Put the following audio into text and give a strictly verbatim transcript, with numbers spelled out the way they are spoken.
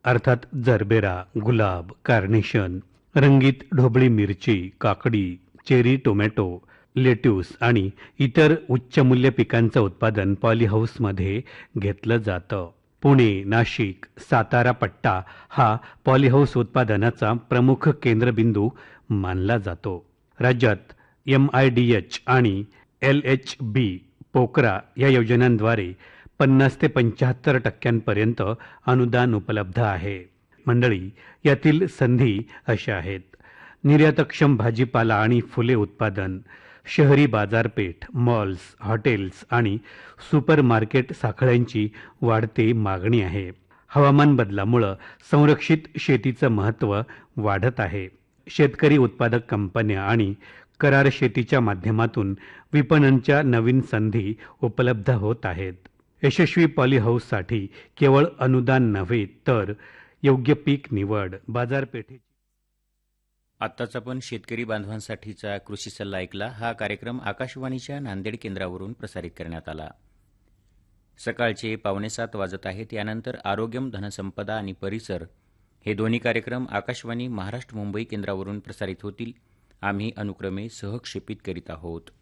अर्थात जरबेरा, गुलाब, कार्नेशन, रंगीत ढोबळी मिरची, काकडी, चेरी टोमॅटो, लेट्यूस आणि इतर उच्चमूल्य पिकांचं उत्पादन पॉलीहाऊसमध्ये घेतलं जातं. पुणे, नाशिक, सातारा पट्टा हा पॉलीहाऊस उत्पादनाचा प्रमुख केंद्रबिंदू मानला जातो. राज्यात एम आय डी एच आणि एल एच बी पोकरा या योजनांद्वारे पन्नास ते पंच्याहत्तर टक्क्यांपर्यंत अनुदान उपलब्ध आहे. मंडळी, यातील संधी अशा आहेत: निर्यातक्षम भाजीपाला आणि फुले उत्पादन, शहरी बाजारपेठ, मॉल्स, हॉटेल्स आणि सुपर मार्केट साखळ्यांची वाढते मागणी आहे. हवामान बदलामुळं संरक्षित शेतीचं महत्त्व वाढत आहे. शेतकरी उत्पादक कंपन्या आणि करार शेतीच्या माध्यमातून विपणनच्या नवीन संधी उपलब्ध होत आहेत. यशस्वी पॉलीहाऊससाठी केवळ अनुदान नव्हे तर योग्य पीक निवड, बाजारपेठेची. आत्ताच आपण शेतकरी बांधवांसाठीचा कृषी सल्ला ऐकला. हा कार्यक्रम आकाशवाणीच्या नांदेड केंद्रावरून प्रसारित करण्यात आला. सकाळचे पावणे सात वाजत आहेत. यानंतर आरोग्यम, धनसंपदा आणि परिसर हे दोन्ही कार्यक्रम आकाशवाणी महाराष्ट्र मुंबई केंद्रावरून प्रसारित होतील. आम्ही अनुक्रमे सहक्षेपित करीत आहोत.